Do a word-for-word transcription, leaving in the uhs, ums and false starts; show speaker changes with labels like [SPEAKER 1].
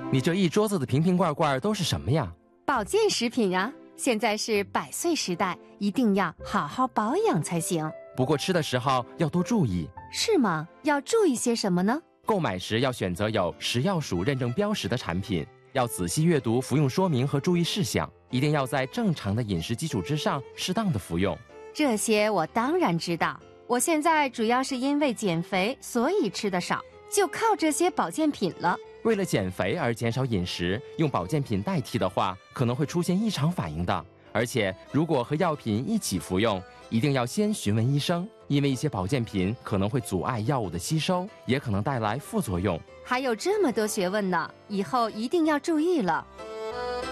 [SPEAKER 1] 你这一桌子的瓶瓶罐罐都是什么呀？
[SPEAKER 2] 保健食品啊，现在是百岁时代，一定要好好保养才行。
[SPEAKER 1] 不过吃的时候要多注意。
[SPEAKER 2] 是吗？要注意些什么呢？
[SPEAKER 1] 购买时要选择有食药署认证标识的产品，要仔细阅读服用说明和注意事项，一定要在正常的饮食基础之上适当的服用。
[SPEAKER 2] 这些我当然知道，我现在主要是因为减肥，所以吃得少，就靠这些保健品了。
[SPEAKER 1] 为了减肥而减少饮食，用保健品代替的话，可能会出现异常反应的。而且，如果和药品一起服用，一定要先询问医生，因为一些保健品可能会阻碍药物的吸收，也可能带来副作用。
[SPEAKER 2] 还有这么多学问呢，以后一定要注意了。